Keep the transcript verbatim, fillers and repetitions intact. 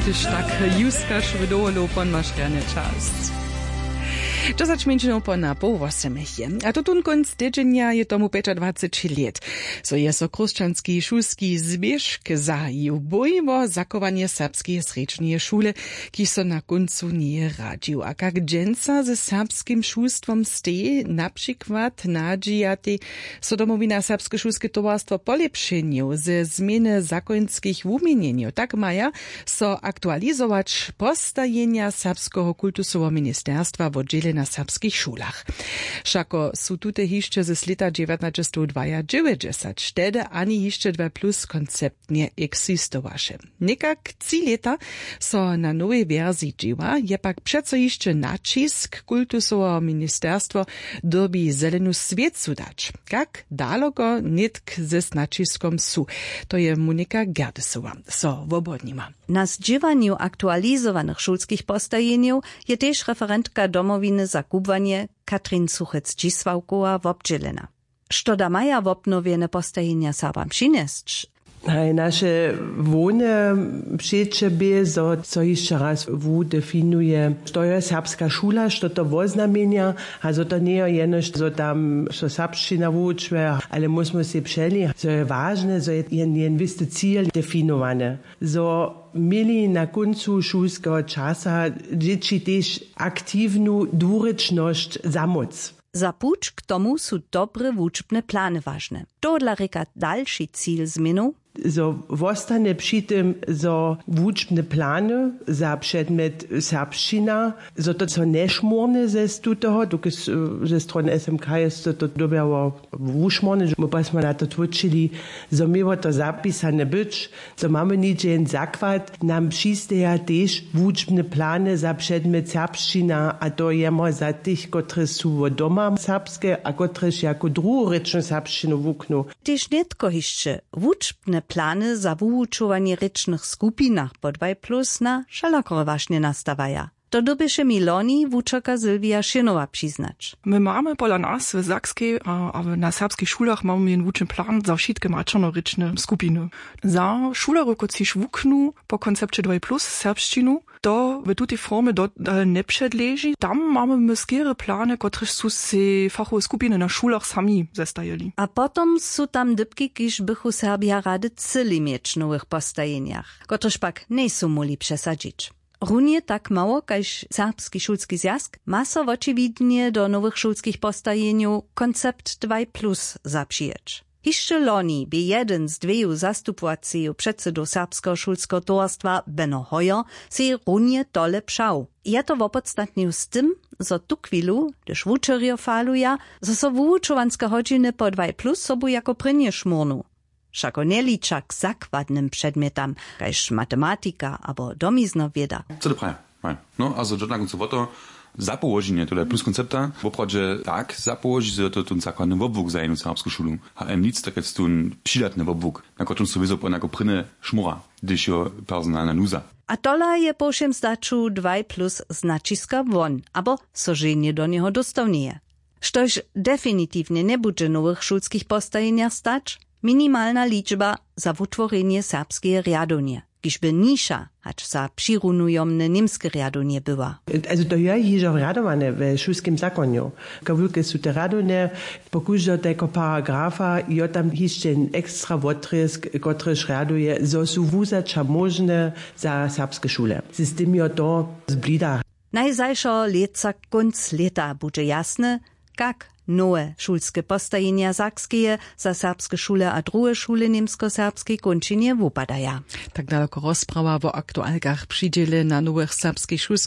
Tyż tak juskasz w dolu pon masz gerne czas. Czasać mięczną po na pół osemechie. A to tun konc tydzienia je tomu dwadzieścia pięć lat. So je so kruszczanski szulski zbieżk zajił bój o zakowanie serbskiej srečnije szule, ki so na koncu nie radził. A jak dżęca ze serbskim szulstwom steje, na przykład nadziejaty so domowina serbskie szulskie towarstwo polepszeniu ze zmiany zakońskich umienieniu. Tak maja so aktualizować postajenia serbskiego kultusowo ministerstwa w oddziale na serbskich szulach. Szako su tute hiszcze ze lata dziewiętnaście dziewięćdziesiąt, wtedy ani hiszcze dwa plus koncept nie egzystowaše. Nekak trzy lata so na nowej wersji dzieła, je pak przeco hiszcze nacisk kultusowo ministerstwo dobi zelenu świecu dać. Jak daleko nitk ze naciskom su. To je Monika Gerdesowa. So, wobodnima. Na zdziewaniu aktualizowanych szulskich postajeniów je też referentka domowiny za kubwanie Katrin Suchec-Dzisławkowa wobdzielena. Što da maja wobnowiene postajenia Serbam przynieść? Nasze wone przyczepy, so, co jeszcze raz w definuje, to jest serbska szula, co to woznamienia, a so to nie jest jeno, so tam so serbszczyna wuczwe, ale musimy się przeli, so jest ważne, so jest jen wisty cel definowany. So mieli na końcu szulskiego czasu dzieci też aktywną dwuryczność za moc. Za puć k tomu su dobre wuczbne plany ważne. To dla reka dalszy cel zmienu. So wostane przy tym, so wuczbne plany za przedmiot serbszczyna, so to co neszmorne ze stutoho, to jest ze strony S M K jest to dobiało wuszmorne, że my pasmy na to tłuczyli, so miło to zapisane być, so mamy niczym zakład, nam przysteja też wuczbne plany za przedmiot serbszczyna, a to jemo za tych, które są doma serbskie, a które jako drugoryczną serbszczynę wukną. Też netko jeszcze wuczbne plany za wuučovanie rečnych skupinach po dva plus na šalakore właśnie nastawaja. To dobyše Miloni wučaka Sylwia Szynowa przyznać. My mamy pola nas w Sakskiej, a na serbskich szulach mamy jeden wuczny plan za wszystkie maczernoryczne skupiny. Za szulary, kociś wuknu po koncepcie dva plus serbszczynu, to w tutej formie do nie przedleży. Tam mamy my skiery plany, które są se fachowe skupiny na szulach sami zestajeli. A potom są tam dybki, kiż bychu Serbia rady cyli mieć nowych postajeniach, któreż pak nie są mogli przesadzić. Runie tak mało, kaž Serbski szulski zjazd ma so očividnie do nowych szulskich postajeniów koncept dva plus zapřijeć. Jeszcze loni by jeden z dwiju zastupowaciju przedsedu Serbskiego szulskiego towarstwa Beno Hoyer se runie tole pšał. Ja to wopodstatnił z tym, zo tu chwilu, gdyż wučerjo faluja, zo so wuučovanske hodźiny po dva plus sobu jako prynie szmurnu. Všako nie liča k zakładnym przedmiotam, kaž matematika albo domiznowieda. Co to prawie? No, also to na końcu to zapołożenie, to plus koncepta, w opradzie tak, zapołożyć, że to ten zakładny obwóg zajmie serbską szulą. A em nic tak jest ten przydatny obwóg, na którym sowieso po jako prynę szmura, gdyż jo personalna nuza. A tola je po všem zdaču dva plus z naciska won, abo sożenie do niego dostawnieje. Štož definitywnie nie będzie nowych szulskich postajeniach stać, minimalna liczba za utworzenie serbskiej riadonie, kiżby nisza, hacz za przirunujomne niemskie riadonie była. Also to jest już riadowane w szulskim zakonie. Kawulke są te riadonie, pokuż tego paragrafa, jo tam jeszcze ekstra wotrysk, który riaduje, so są wuzacza możne za serbskie szule. Z tym jo to zblida. Najzajszo leca konc leta będzie jasne, jak nowe szulskie postajenia sakskie za serbskie szule a drugie szule niemsko-serbskie kończenie wupadaja. Tak daleko rozprawa o aktualkach przydziele na nowych serbskich szulskich